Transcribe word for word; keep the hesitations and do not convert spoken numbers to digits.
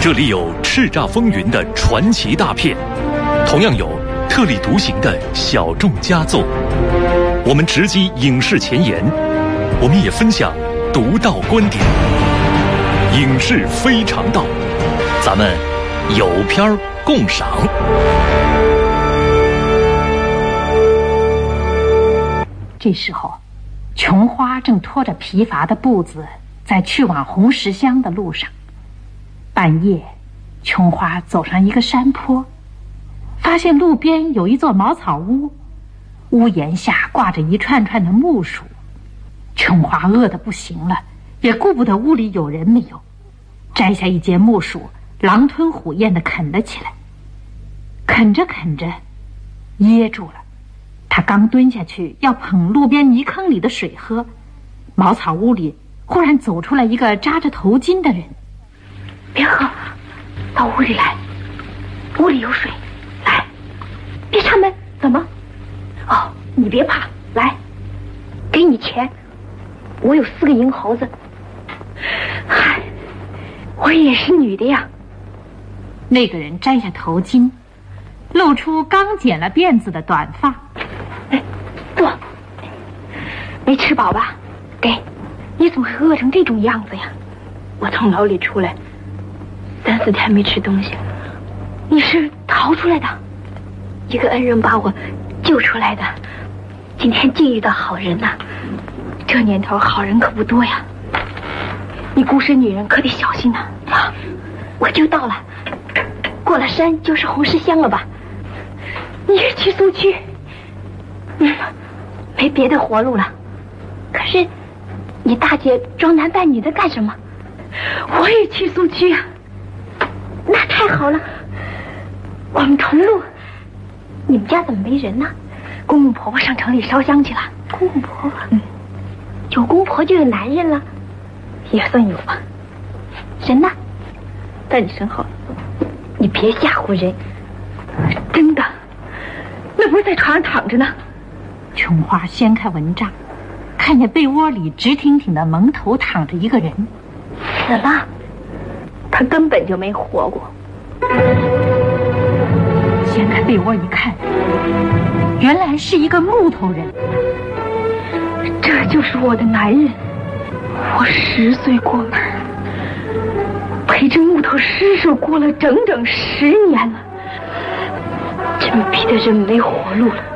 这里有叱咤风云的传奇大片，同样有特立独行的小众佳作。我们直击影视前沿，我们也分享独到观点。影视非常道，咱们有片儿共赏。 这时候，琼花正拖着疲乏的步子在去往红石乡的路上。半夜，琼花走上一个山坡，发现路边有一座茅草屋，屋檐下挂着一串串的木薯。琼花饿得不行了，也顾不得屋里有人没有，摘下一截木薯，狼吞虎咽地啃了起来。啃着啃着，噎住了。他刚蹲下去要捧路边泥坑里的水喝，茅草屋里忽然走出来一个扎着头巾的人。 别喝，到屋里来，屋里有水，来，别插门。怎么？哦，你别怕，来，给你钱，我有四个银猴子。嗨，我也是女的呀。 那个人摘下头巾，露出刚剪了辫子的短发。 哎，坐。没吃饱吧？给，你怎么会饿成这种样子呀？我从牢里出来三四天没吃东西。你是逃出来的？一个恩人把我救出来的。今天竟遇到好人呐、啊！这年头好人可不多呀。你孤身女人可得小心呐、啊！啊，我就到了，过了山就是红石乡了吧？你是去苏区？嗯，没别的活路了。可是你大姐装男扮女的干什么？我也去苏区啊。那太好了，我们同路。你们家怎么没人呢？公公婆婆上城里烧香去了。公公婆婆？嗯，有公婆就有男人了，也算有吧。人呢？在你身后。你别吓唬人，真的，那不是在床上躺着呢。 琼花掀开蚊帐，看见被窝里直挺挺的蒙头躺着一个人。 死了，他根本就没活过。 掀开被窝一看，原来是一个木头人。 这就是我的男人，我十岁过门，陪着木头尸首过了整整十年了。这么逼的人没活路了。